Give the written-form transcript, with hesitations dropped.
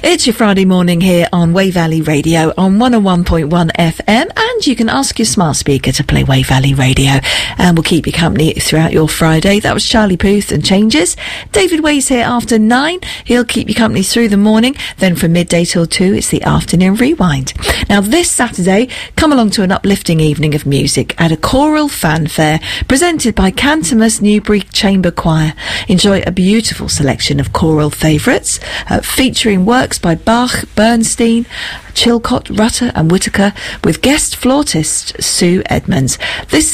It's your Friday morning here on Wey Valley Radio on 101.1 FM, and you can ask your smart speaker to play Wey Valley Radio, and we'll keep you company throughout your Friday. That was Charlie Puth and Changes. David Way's here after 9. He'll keep you company through the morning. Then from midday till 2, it's the afternoon rewind. Now this Saturday, come along to an uplifting evening of music at a choral fanfare presented by Cantamus Newbury Chamber Choir. Enjoy a beautiful selection of choral favourites, featuring works by Bach, Bernstein, Chilcott, Rutter and Whittaker, with guest flautist Sue Edmonds. This